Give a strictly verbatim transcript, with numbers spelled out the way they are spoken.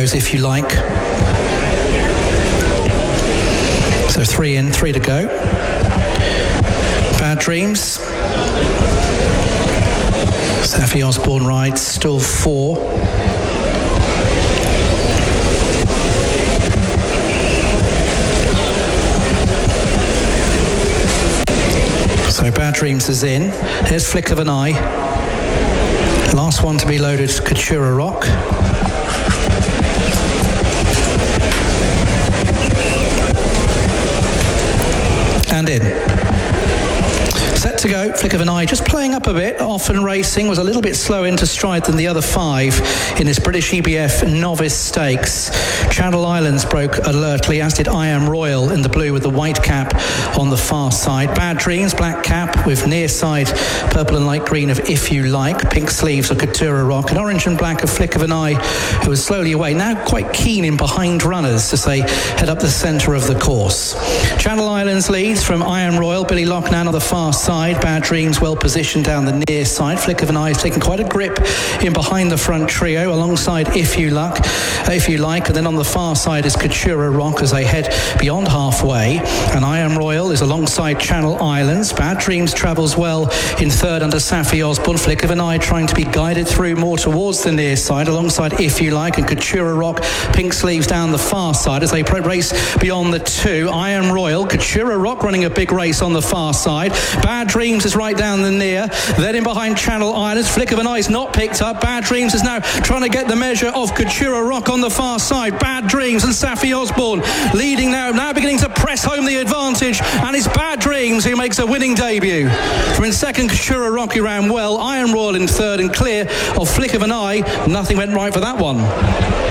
goes If You Like. So three in, three to go. Bad Dreams. Saffie Osborne rides, still four. So Bad Dreams is in. Here's Flick of an Eye. Last one to be loaded, Couture Rock. And in. Set to go, Flick of an Eye, just playing up a bit. Often Racing was a little bit slow into stride than the other five in this British E B F Novice Stakes. Channel Islands broke alertly, as did I Am Royal in the blue with the white cap on the far side. Bad Dreams, black cap with near side purple and light green of If You Like, pink sleeves of Couture Rock, and orange and black of Flick of an Eye, who was slowly away, now quite keen in behind runners as they head up the centre of the course. Channel Islands leads from I Am Royal, Billy Loughnane on the far side. Bad Dreams well positioned down the near side. Flick of an Eye is taking quite a grip in behind the front trio alongside If You Like, If You Like, and then on the far side is Couture Rock as they head beyond halfway, and I Am Royal is alongside Channel Islands. Bad Dreams travels well in third under Saffie Osborne. Flick of an Eye trying to be guided through more towards the near side alongside If You Like, and Couture Rock, pink sleeves down the far side as they race beyond the two. I Am Royal, Couture Rock running a big race on the far side. Bad Dreams is right down the near. Then in behind Channel Islands, Flick of an Eye is not picked up. Bad Dreams is now trying to get the measure of Couture Rock on the far side. Bad Dreams and Saffie Osborne leading now, now beginning to press home the advantage, and it's Bad Dreams who makes a winning debut. From in second, Couture Rock, who ran well. I Am Royal in third, and clear of Flick of an Eye. Nothing went right for that one.